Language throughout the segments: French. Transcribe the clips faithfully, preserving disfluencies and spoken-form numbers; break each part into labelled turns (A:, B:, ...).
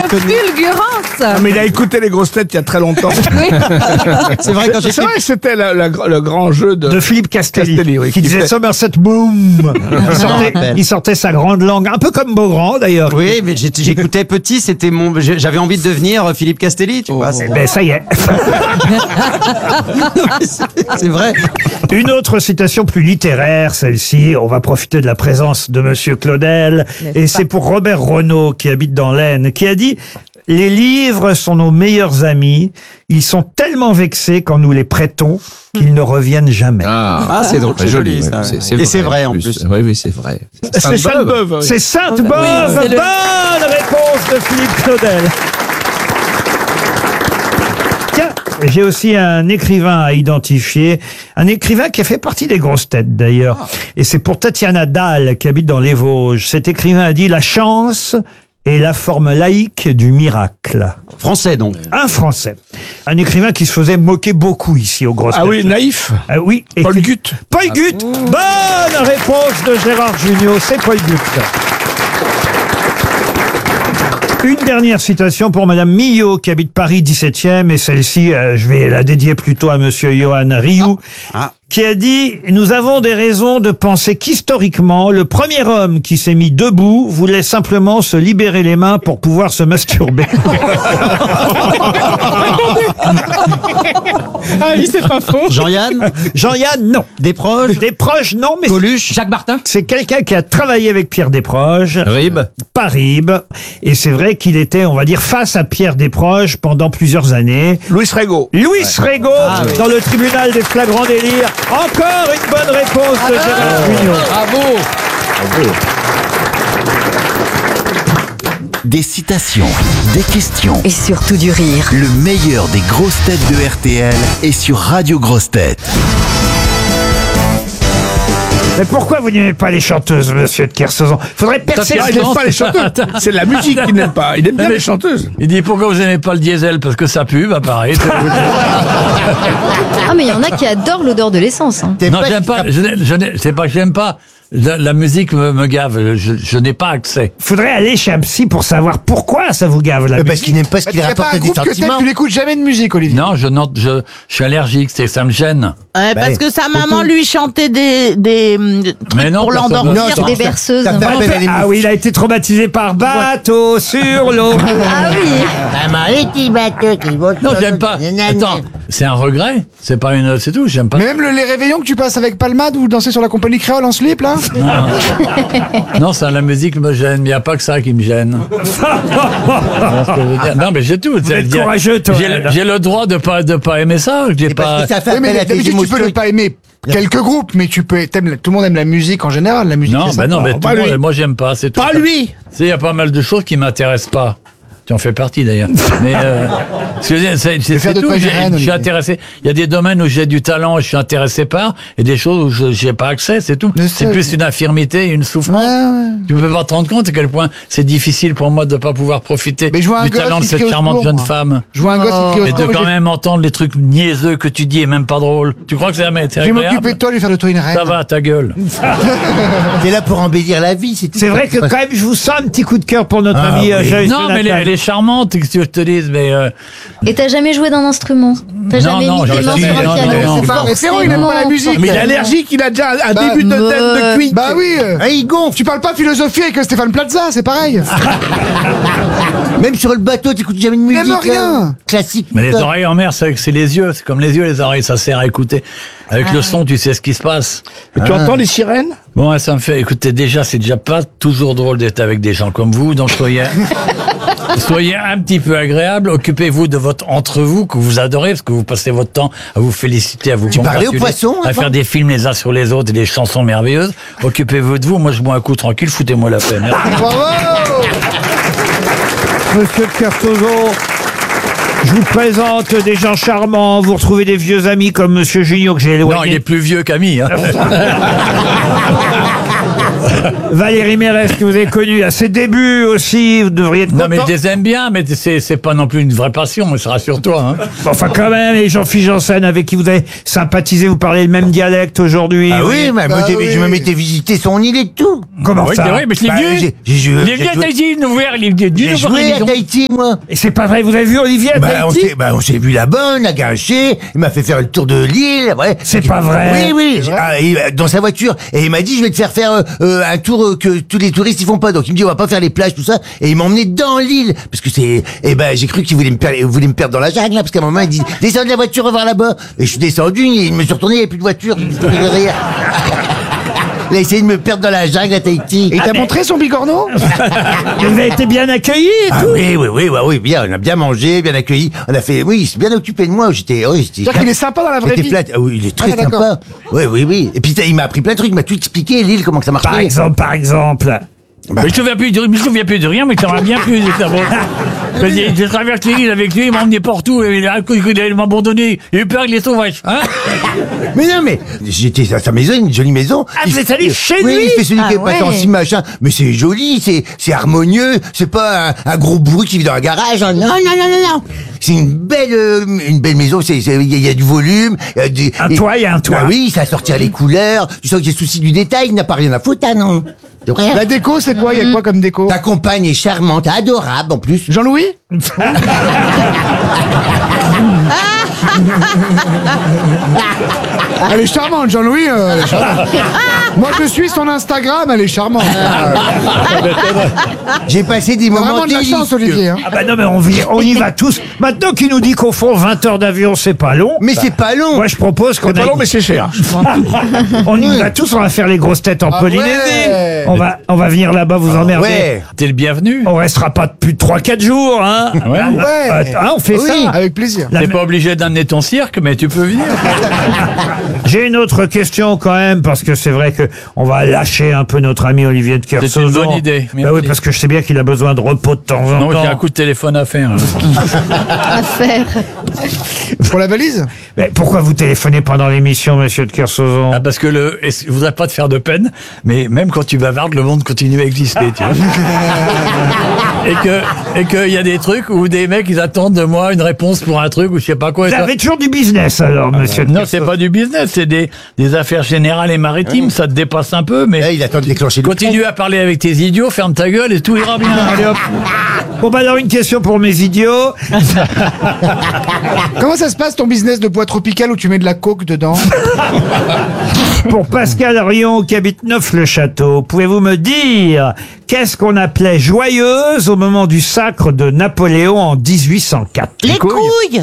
A: fulgurante.
B: Ah, mais il a écouté les grosses têtes il y a très longtemps.
A: Oui.
C: C'est vrai quand
B: C'est
C: j'étais
B: vrai que c'était la- la- le grand jeu de,
D: De Philippe Castelli,
B: Castelli, oui,
D: qui
B: qui
D: disait
B: fait-
D: Somerset Boom. Il sortait, il sortait sa grande langue, un peu comme Beaugrand d'ailleurs.
C: Oui, mais j'étais- j'écoutais petit, c'était mon, j'avais envie de devenir Philippe Castelli, tu vois. c'est-
D: Ben ça y est.
C: C'est vrai.
D: Une autre citation plus littéraire, celle-ci. On va profiter de la présence de Monsieur Claudel. Et c'est pour Robert Renaud, qui habite dans l'Aisne, qui a dit « Les livres sont nos meilleurs amis. Ils sont tellement vexés quand nous les prêtons qu'ils ne reviennent jamais. »
C: Ah, c'est drôle,
E: Très
C: c'est
E: joli.
C: joli,
E: ouais.
C: ça. Et c'est vrai en plus.
E: Oui, oui, c'est vrai.
D: C'est
B: Sainte-Beuve, oui.
D: C'est Sainte-Beuve.
A: Oui, c'est le-
D: Bonne réponse de Philippe Claudel. Tiens, j'ai aussi un écrivain à identifier, un écrivain qui a fait partie des grosses têtes d'ailleurs. Et c'est pour Tatiana Dahl qui habite dans les Vosges. Cet écrivain a dit « La chance est la forme laïque du miracle
C: Français donc. ».
D: Un Français. Un écrivain qui se faisait moquer beaucoup ici aux grosses
B: Ah
D: têtes.
B: oui, naïf.
D: Ah oui. Et
B: Paul
D: qui-
B: Gutt.
D: Paul Gutt. Bonne réponse de Gérard Jugnot. C'est Paul Gutt. Une dernière citation pour Madame Millot, qui habite Paris dix-septième, et celle-ci, euh, je vais la dédier plutôt à Monsieur Johan Rioux,
C: Ah.
D: qui a dit « Nous avons des raisons de penser qu'historiquement, le premier homme qui s'est mis debout voulait simplement se libérer les mains pour pouvoir se masturber.
A: Ah oui, c'est pas faux.
C: Jean-Yann, »
D: Jean-Yann, non.
C: des proches,
D: Des proches, non, mais
C: Coluche,
F: Jacques Martin.
D: c'est quelqu'un qui a travaillé avec Pierre Desproges.
E: Ribes.
D: Pas Ribes. Et c'est vrai qu'il était, on va dire, face à Pierre Desproges pendant plusieurs années.
B: Louis Rego.
D: Louis Rego, dans le tribunal des flagrants délires. Encore une bonne réponse de Gérard Jugnot.
F: Bravo.
G: Des citations, des questions.
H: Et surtout du rire.
G: Le meilleur des grosses têtes de R T L est sur Radio Grosses Têtes.
D: Mais pourquoi vous n'aimez pas les chanteuses, monsieur de Kersauzon? Faudrait percer
B: Ah,
D: la
B: il n'aime pas les chanteuses. C'est la musique qu'il n'aime pas. Il aime bien les chanteuses.
F: Il dit pourquoi vous n'aimez pas le diesel? Parce que ça pue, bah pareil.
H: Ah, mais il y en a qui adorent l'odeur de l'essence. Hein.
C: t'es
F: Non,
C: pas-
F: j'aime pas. Je n'ai- je n'ai- c'est pas que j'aime pas. La, la musique me, me gave. Je, je n'ai pas accès.
D: Faudrait aller chez un psy pour savoir pourquoi ça vous gave la
C: Parce
D: musique.
C: qu'il n'aime pas ce qu'il
B: Il n'y a pas
C: rapporte
B: un
C: à des
B: groupe que t'aimes,
C: sentiments.
B: tu n'écoutes jamais de musique, Olivier.
F: Non, je, non, je, je suis allergique. C'est, ça me gêne.
I: Ouais,
C: Bah,
I: parce que sa
C: c'est
I: maman
C: tout.
I: lui chantait des, des, hum, trucs
F: Mais non,
I: pour
F: personne-
I: l'endormir.
C: Non,
H: Des berceuses.
C: Ça fait appel à
D: Ah
C: l'émotion.
D: oui, il a été traumatisé par bateau sur l'eau.
H: Ah oui.
I: Maman, les petits bateaux qui vont...
F: Non, j'aime pas. Attends, c'est un regret. C'est pas une, c'est tout. J'aime pas.
B: Mais même le- les réveillons que tu passes avec Palmade ou danser sur la compagnie créole en slip, là.
F: Non, ça, la musique me gêne. Il n'y a pas que ça qui me gêne. Voilà ce que je veux dire. Non, mais j'ai tout.
D: Vous êtes
F: C'est-à-dire,
D: courageux, toi.
F: J'ai, le- j'ai le droit de pas, de pas aimer ça. J'ai
C: C'est parce
F: pas.
C: que ça fait
B: Oui, mais
C: appel à tes
B: d'habitude, tu peux
C: émotions.
B: ne pas aimer quelques groupes, mais tu peux. T'aimes, tout le monde aime la musique en général. La musique.
F: Non,
B: c'est
F: bah non,
B: sympa.
F: mais tout
B: Pas
F: le monde,
B: lui.
F: moi j'aime pas, c'est tout.
B: Pas lui.
F: Tu sais, il y a pas mal de choses qui m'intéressent pas. Tu en fais partie d'ailleurs. Mais euh, ce que je veux dire, c'est, c'est,
B: faire
F: c'est
B: de
F: tout.
B: toi une
F: J'ai-
B: reine,
F: je suis
B: Olivier.
F: intéressé. Il y a des domaines où j'ai du talent, je suis intéressé par, et des choses où je j'ai pas accès, c'est tout.
B: Mais
F: C'est
B: c'est-
F: plus une infirmité, une souffrance.
B: Ouais, ouais.
F: Tu peux pas te rendre compte à quel point c'est difficile pour moi de pas pouvoir profiter
B: Mais je vois un
F: du
B: gosse
F: talent de
B: qui
F: cette
B: crie au
F: charmante
B: secours,
F: jeune
B: moi.
F: femme.
B: Je vois un gosse qui crie au
F: Et de
B: secours,
F: quand
B: j'ai-
F: même entendre les trucs niaiseux que tu dis et même pas drôle. Tu crois que c'est, c'est
B: Je vais m'occuper
F: agréable?
B: de toi, lui faire de toi une reine.
F: Ça va, ta gueule.
C: T'es là pour embellir la vie, c'est tout.
D: C'est vrai que quand même, je vous sens un petit coup de cœur pour notre ami euh, Joyce
F: Non, mais elle, est-
D: Jonathan.
F: elle est charmante, qu'est-ce que tu veux que je te dise, mais euh,
H: Et t'as jamais joué d'un instrument? T'as
F: Non,
H: jamais
F: non,
H: mis tes
F: j'aurais
H: mains
F: dit,
H: sur
F: non,
H: un
F: non,
H: piano?
F: non,
B: C'est pas un référent, il n'aime pas la musique. Mais il est allergique, il a déjà un Bah, début de, de,
H: me-
B: de cuit. Bah oui.
C: Ah, il gonfle.
B: Tu parles pas philosophie avec Stéphane Plaza, c'est pareil.
C: Même sur le bateau, t'écoutes jamais de
B: Il
C: musique.
B: aime rien.
C: euh, Classique.
F: mais les
C: putain.
F: oreilles en mer, c'est, c'est les yeux, c'est comme les yeux, les oreilles, ça sert à écouter. Avec le son, tu sais ce qui se passe.
B: Mais tu entends les sirènes?
F: Bon, ça me fait, écoutez, déjà, c'est déjà pas toujours drôle d'être avec des gens comme vous, donc soyez, soyez un petit peu agréable, occupez-vous de votre entre-vous que vous adorez, parce que vous passez votre temps à vous féliciter, à vous
C: Tu parlais aux
F: congratuler,
C: poissons,
F: à
C: avant
F: faire des films les uns sur les autres et des chansons merveilleuses. Occupez-vous de vous, moi je bois un coup tranquille, foutez-moi la paix. Merci.
B: Bravo.
D: Monsieur de Kersauzon, je vous présente des gens charmants. Vous retrouvez des vieux amis comme Monsieur Jugnot que j'ai éloigné.
F: Non, il est plus vieux qu'ami. Hein.
D: Valérie Mérès, que vous avez connue à ses débuts aussi, vous devriez être
F: Non, mais
D: content.
F: je les aime bien, mais c'est, c'est pas non plus une vraie passion, mais ça rassure-toi. Hein.
D: Enfin, quand même, et Jean-Philippe Janssen, avec qui vous avez sympathisé, vous parlez le même dialecte aujourd'hui.
A: Ah
D: vous
A: oui,
D: voyez.
A: mais moi,
B: Ah
A: j'ai-
B: oui.
A: je me m'étais visité son île et tout.
D: Comment
F: Oui,
D: ça
F: c'est vrai, mais je l'ai
A: Bah,
F: vu.
A: j'ai- j'ai joué-
F: Il est venu
A: j'ai
F: à
A: joué-
F: Tahiti, nous voir, il est venu
A: J'ai
F: nous voir à
A: joué à
F: l'émission.
A: Tahiti, moi.
D: Et c'est pas vrai, vous avez vu Olivier à
A: Bah, on
D: Tahiti
A: s'est, bah, on s'est vu là-bas, on a grinché, il m'a fait faire le tour de l'île, ouais.
D: C'est pas vrai.
A: Oui, oui, j'ai- ah, et, euh, dans sa voiture. Et il m'a dit, je vais te faire faire euh, euh, un tour euh, que tous les touristes ils font pas. Donc il me dit, on va pas faire les plages, tout ça. Et il m'a emmené dans l'île. Parce que c'est, et ben, j'ai cru qu'il voulait me perdre, il voulait me perdre dans la jungle, là, parce qu'à un moment, il dit, descends de la voiture, on va voir là-bas. Et je suis descendu, il me suis retourné, il n'y avait plus de voiture. Je me suis fait rire. Il a essayé de me perdre dans la jungle à Tahiti.
B: Et il t'a montré son bigorneau
D: Vous avez été bien accueilli et
A: Ah
D: tout.
A: oui, oui, oui, oui, oui, bien, on a bien mangé, bien accueilli, on a fait, oui, il s'est bien occupé de moi, j'étais, oui, j'étais.
B: C'est-à-dire qu'il est sympa dans la vraie
A: J'étais
B: vie.
A: flat. Ah oui, il est très
B: Ah, d'accord.
A: sympa. Oui, oui, oui. Et puis il m'a appris plein de trucs, il m'a tout expliqué, l'île, comment que ça marchait.
D: Par exemple, par exemple.
F: Mais je me souviens plus de, je me souviens plus de rien, mais ça m'a bien plu. c'est bon. J'ai j'ai traversé l'île avec lui, il m'a emmené partout, et il a il allait m'abandonner. Il a eu peur, il est sauvage. Hein.
A: Mais non, mais j'étais à sa maison, une jolie maison.
D: Ah, vous
A: Il-
D: êtes allé chez
A: oui,
D: lui
A: il fait celui qui est
H: Ah
A: pas
H: ouais.
A: si machin. Mais c'est joli, c'est c'est harmonieux, c'est pas un, un gros bruit qui vit dans un garage. hein. Non, non, non, non, non. C'est une belle euh, une belle maison, c'est c'est- il y, a- il y a du volume. il y a du-
D: Un
A: et-
D: toit, il y a un toit.
A: Bah oui, ça sortir les couleurs. Tu sens qu'il y a souci du détail, il n'a pas rien à foutre, hein, non. De rien.
B: La déco, c'est quoi? Il y a quoi comme déco?
A: Ta compagne est charmante, adorable en plus.
B: Jean-Louis? Elle est charmante, Jean-Louis. euh, elle est charmante. Moi, je suis son Instagram, elle est charmante.
A: J'ai passé des
B: T'as
A: moments
B: vraiment de la chance,
A: délicieux.
B: Olivier. Hein.
D: Ah bah non, mais on, vit- on y va tous. Maintenant qu'il nous dit qu'au fond, vingt heures d'avion, c'est pas long.
A: Mais c'est pas long.
D: Moi, je propose qu'on aille...
B: c'est cher.
D: On y va tous, on va faire les grosses têtes en
B: Ah
D: Polynésie.
B: ouais.
D: On va, on va venir là-bas vous emmerder.
A: Ouais.
F: T'es le bienvenu.
D: On restera pas plus de trois quatre jours, hein.
F: Ouais.
D: Hein,
B: Ouais.
D: hein, on fait
A: Oui.
D: ça.
B: Avec plaisir.
D: La-
F: T'es pas obligé d'amener ton cirque, mais tu peux venir.
D: J'ai une autre question quand même, parce que c'est vrai que on va lâcher un peu notre ami Olivier de Kersauzon.
F: une bonne idée.
D: Bah
F: Merci.
D: oui, parce que je sais bien qu'il a besoin de repos de temps en
F: Non,
D: temps.
F: j'ai un coup de téléphone à faire.
H: à faire.
B: Pour la valise?
D: Mais pourquoi vous téléphonez pendant l'émission, monsieur de Kersauzon?
F: Ah, parce que le, et je voudrais pas te faire de peine, mais même quand tu bavardes, le monde continue à exister, tu vois. et que, et qu'il y a des trucs où des mecs, ils attendent de moi une réponse pour un truc ou je sais pas quoi. et
D: Vous
F: ça-
D: avez toujours du business alors, monsieur de
F: Non, c'est pas du business, c'est des, des affaires générales et maritimes, ça te dépasse un peu, mais
A: Eh, il attend de déclencher le
F: continue à parler avec tes idiots, ferme ta gueule et tout ira bien. Allez hop.
D: Bon bah alors une question pour mes idiots.
B: Comment ça se passe ton business de bois tropical où tu mets de la coke dedans?
D: Pour Pascal Rion qui habite Neuf-le-Château, pouvez-vous me dire qu'est-ce qu'on appelait joyeuse au moment du sacre de Napoléon en dix-huit cent quatre?
I: Les couilles.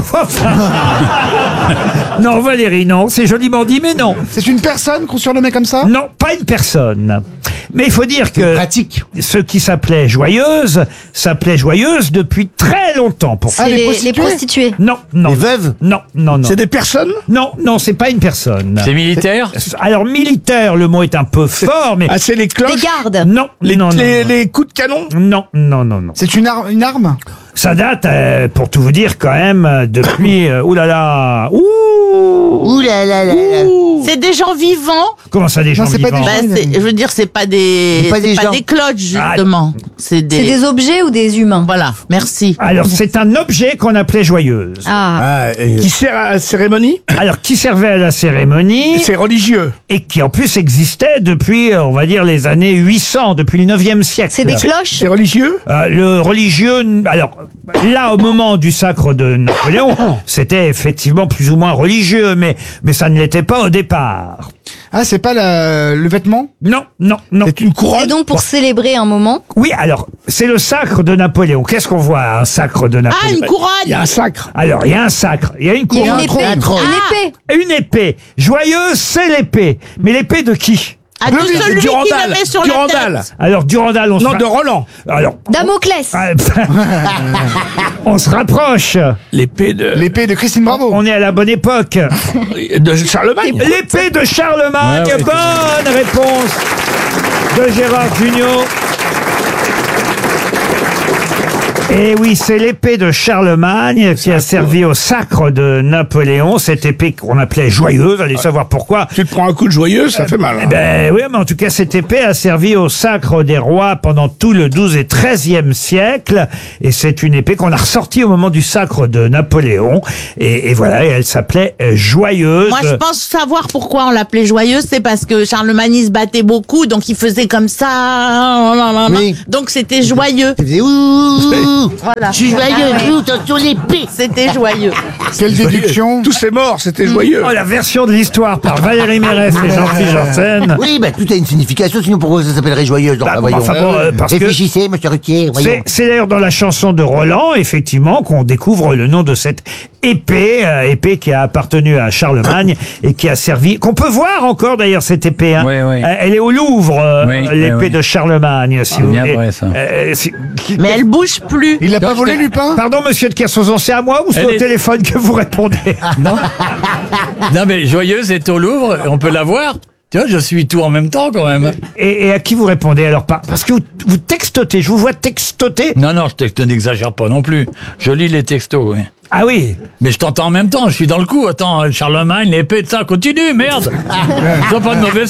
D: Non Valérie, non, c'est joliment dit mais non.
B: C'est une personne qu'on surnommait comme ça?
D: Non, pas une personne. Mais il faut dire que
A: pratique.
D: ce qui s'appelait joyeuse s'appelait joyeuse depuis très longtemps. Pour...
B: Ah,
H: C'est
B: les
H: les, les
B: prostituées
H: prostituées.
D: Non, non.
A: Les veuves.
D: Non, non, non.
B: des personnes?
D: Non, non, c'est pas une personne.
F: C'est militaire?
D: Alors militaire, le mot est un peu fort, mais
B: Ah, c'est les
H: Des
B: cloches?
H: gardes.
D: non, non, non, non.
B: les coups de canon?
D: Non, non, non, non.
B: C'est une, ar- une arme?
D: Ça date, euh, pour tout vous dire, quand même, euh, depuis... Euh, ouh là là. Ouh.
I: Ouh là là là là. C'est des gens vivants.
D: Comment ça, des gens
B: Non, c'est pas
D: vivants
B: des
I: Bah,
B: gens.
I: c'est- je veux dire, c'est pas des,
A: C'est pas
I: c'est
A: des
I: pas
A: gens.
I: des cloches justement. C'est des,
H: C'est des objets ou des humains?
I: Voilà. Merci.
D: Alors, c'est un objet qu'on appelait joyeuse.
H: Ah.
A: Ah, euh,
B: sert à la cérémonie?
D: Alors, qui servait à la cérémonie
B: religieux.
D: et qui, en plus, existait depuis, euh, on va dire, les années huit cents, depuis le neuvième siècle.
H: C'est des cloches?
B: religieux?
D: Euh, le religieux, alors là, au moment du sacre de Napoléon, c'était effectivement plus ou moins religieux, mais mais ça ne l'était pas au départ.
B: Ah, c'est pas la- le vêtement?
D: Non, non, non.
B: C'est une couronne?
H: C'est donc pour célébrer un moment.
D: Oui, alors c'est le sacre de Napoléon. Qu'est-ce qu'on voit à un sacre de
I: Ah,
D: Napoléon
I: une couronne.
B: un sacre.
D: Alors il y a un sacre, il y a une
H: Il y a
D: couronne,
H: une épée.
A: un trône.
H: Une épée.
D: une épée. Joyeuse, c'est l'épée. Mais l'épée de qui?
I: Ah, de celui qui l'avait sur la tête.
D: Alors Durandal, on se ra-
B: Roland.
D: Alors
H: Damoclès.
D: ah, on se rapproche.
F: L'épée de,
B: L'épée de Christine Bravo.
D: On est à la bonne époque.
F: de Charlemagne.
D: L'épée de Charlemagne.
F: Ouais, ouais.
D: Bonne réponse de Gérard Junior. Et oui, c'est l'épée de Charlemagne qui a servi au sacre de Napoléon. Cette épée qu'on appelait joyeuse, allez savoir pourquoi.
B: Tu te prends un coup de joyeuse, ça fait mal.
D: Eh ben oui, mais en tout cas, cette épée a servi au sacre des rois pendant tout le douzième et treizième siècle. Et c'est une épée qu'on a ressortie au moment du sacre de Napoléon. Et, et voilà, et elle s'appelait euh, Joyeuse.
I: Moi, je pense savoir pourquoi on l'appelait joyeuse, c'est parce que Charlemagne il se battait beaucoup, donc il faisait comme ça.
A: Oui.
I: Donc c'était joyeux.
A: Tu faisais ouh,
I: Voilà.
A: je suis joyeux, ouh, attention l'épée.
I: C'était joyeux.
B: Quelle déduction. Tous ces morts, c'était joyeux.
D: Oh, la version de l'histoire par Valérie Mérès et Jean-Philippe Janssen.
A: Oui, bah tout a une signification, sinon pourquoi ça s'appellerait joyeuse?
D: Bah,
A: voyons.
D: enfin bon, euh, parce que
A: Réfléchissez, monsieur Ruquier, voyons.
D: c'est, c'est d'ailleurs dans la chanson de Roland, effectivement, qu'on découvre le nom de cette épée, euh, épée qui a appartenu à Charlemagne et qui a servi, qu'on peut voir encore d'ailleurs cette épée. Hein.
F: Oui, oui.
D: Euh, Elle est au Louvre, euh,
F: Oui,
D: l'épée
F: oui, oui.
D: de Charlemagne, si vous
F: bien
D: voulez.
F: vrai, ça.
D: Euh, c'est-
I: Mais elle bouge plus.
B: Il a pas
F: Non,
B: volé
F: c'est-
B: Lupin?
D: Pardon, monsieur de Kersauzon, c'est à moi ou c'est
F: Elle
D: au
F: est-
D: téléphone que vous répondez?
F: Non. Non, mais Joyeuse est au Louvre, on peut la voir. Tu vois, je suis tout en même temps quand même.
D: Et, et à qui vous répondez alors? Pas parce que vous, vous textotez, je vous vois textoter.
F: Non, non, je texte, n'exagère pas non plus. Je lis les textos, oui.
D: Ah oui.
F: Mais je t'entends en même temps, je suis dans le coup. Attends, Charlemagne, l'épée de ça, continue, merde. Ils ont pas de mauvaise